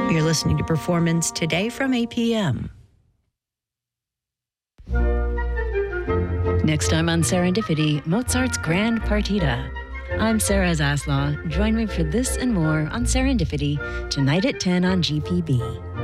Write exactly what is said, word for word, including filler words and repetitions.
You're listening to Performance Today from A P M. Next time on Serendipity, Mozart's Grand Partita. I'm Sarah Zaslaw. Join me for this and more on Serendipity tonight at ten on G P B.